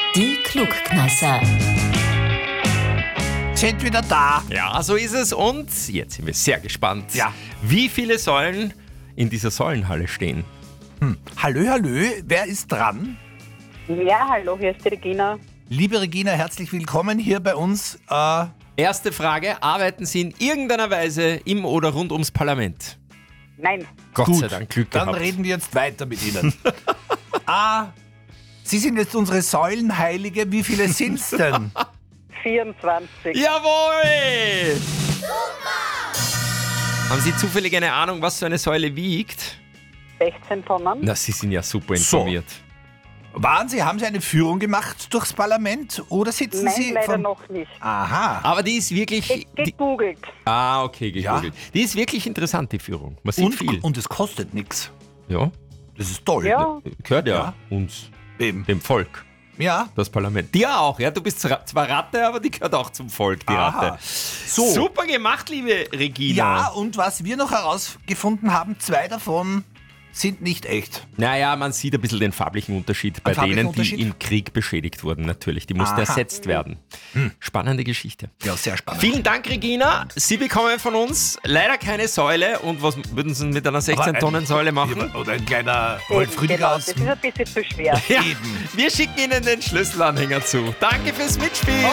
Die Klugkneisser. Sind wieder da. Ja, so ist es. Und jetzt sind wir sehr gespannt, Ja. wie viele Säulen in dieser Säulenhalle stehen. Hallö, wer ist dran? Ja, hallo, hier ist die Regina. Liebe Regina, herzlich willkommen hier bei uns. Erste Frage, arbeiten Sie in irgendeiner Weise im oder rund ums Parlament? Nein, Gott Gut, sei Dank, Glück dann gehabt. reden wir jetzt weiter mit Ihnen. Sie sind jetzt unsere Säulenheilige. Wie viele sind's denn? 24. Jawohl! Haben Sie zufällig eine Ahnung, was so eine Säule wiegt? 16 Tonnen. Na, Sie sind ja super So. informiert. Haben Sie eine Führung gemacht durchs Parlament oder sitzen Nein, Sie leider noch nicht. Aha. Aber die ist wirklich... Gegoogelt. Okay, gegoogelt. Die ist wirklich interessant, die Führung. Man sieht Und, viel. und es kostet nichts. Ja, Das ist toll. Ja, gehört ja, Ja. uns, Eben. dem Volk. Ja. Das Parlament. Dir auch, ja. Du bist zwar Ratte, aber die gehört auch zum Volk, die Aha. Ratte. So. Super gemacht, liebe Regina. Ja, und was wir noch herausgefunden haben, 2 davon sind nicht echt. Naja, man sieht ein bisschen den farblichen Unterschied bei farblichen denen, Unterschied? die im Krieg beschädigt wurden, natürlich. Die mussten Aha. ersetzt werden. Spannende Geschichte. Ja, sehr spannend. Vielen Dank, Regina. Sie bekommen von uns leider keine Säule. Und was würden Sie mit einer 16-Tonnen-Säule machen? Oder ein kleiner eben, Wolfrüdiger genau. aus Das ist ein bisschen zu schwer. Ja, Eben. wir schicken Ihnen den Schlüsselanhänger zu. Danke fürs Mitspielen.